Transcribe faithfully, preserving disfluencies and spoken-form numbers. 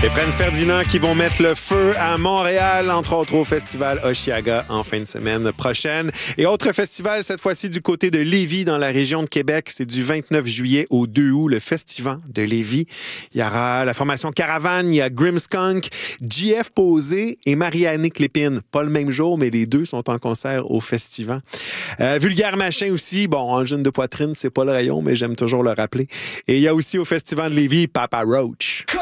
Les Franz Ferdinand qui vont mettre le feu à Montréal, entre autres au festival Osheaga en fin de semaine prochaine. Et autre festival, cette fois-ci du côté de Lévis, dans la région de Québec. C'est du vingt-neuf juillet au deux août, le Festival de Lévis. Il y aura la formation Caravane, il y a Grimmskunk, J F Posé et Marie-Annick Lépine. Pas le même jour, mais les deux sont en concert au festival. Euh, Vulgaire Machin aussi. Bon, Angine de poitrine, c'est pas le rayon, mais j'aime toujours le rappeler. Et il y a aussi au Festival de Lévis Papa Roach.